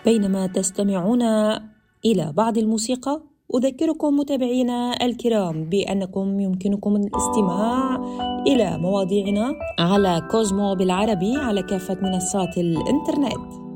بينما تستمعون إلى بعض الموسيقى، أذكركم متابعينا الكرام بأنكم يمكنكم الاستماع إلى مواضيعنا على كوزمو بالعربي على كافة منصات الإنترنت.